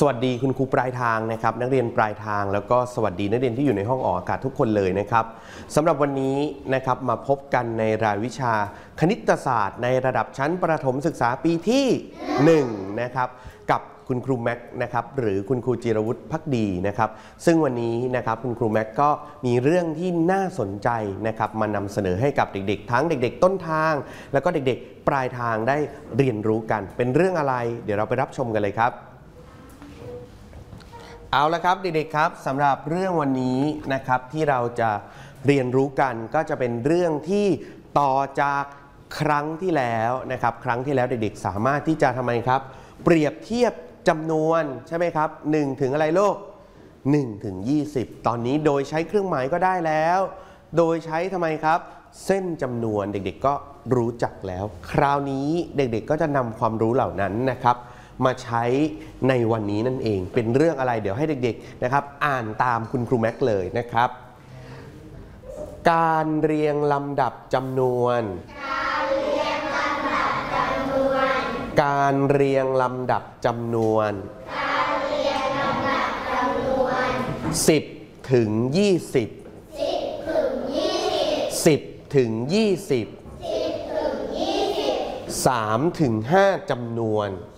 สวัสดีคุณครูปลายทางนะครับนักเรียนปลายทางแล้วก็สวัสดีนักเรียนที่อยู่ในห้องออกอากาศทุกคนเลยนะครับสำหรับวันนี้นะครับมาพบกันในรายวิชาคณิตศาสตร์ในระดับชั้นประถมศึกษาปีที่1นะครับกับคุณครูแม็กนะครับหรือคุณครูจิรวุฒิภักดีนะครับซึ่งวันนี้นะครับคุณครูแม็กก็มีเรื่องที่น่าสนใจนะครับมานำเสนอให้กับเด็กๆทั้งเด็กๆต้นทางแล้วก็เด็กๆปลายทางได้เรียนรู้กันเป็นเรื่องอะไรเดี๋ยวเราไปรับชมกันเลยครับเอาละครับเด็กๆครับสำหรับเรื่องวันนี้นะครับที่เราจะเรียนรู้กันก็จะเป็นเรื่องที่ต่อจากครั้งที่แล้วนะครับครั้งที่แล้วเด็กๆสามารถที่จะทำไมครับเปรียบเทียบจำนวนใช่ไหมครับ1ถึงอะไรลูก1ถึง20ตอนนี้โดยใช้เครื่องหมายก็ได้แล้วโดยใช้ทำไมครับเส้นจำนวนเด็กๆก็รู้จักแล้วคราวนี้เด็กๆก็จะนำความรู้เหล่านั้นนะครับมาใช้ในวันนี้นั่นเองเป็นเรื่องอะไรเดี๋ยวให้เด็กๆนะครับอ่านตามคุณครูแม็กเลยนะครับการเรียงลำดับจำนวนการเรียงลำดับจำนวนการเรียงลำดับจำนวน10ถึง20 10ถึง20 3ถึง5จำนวน3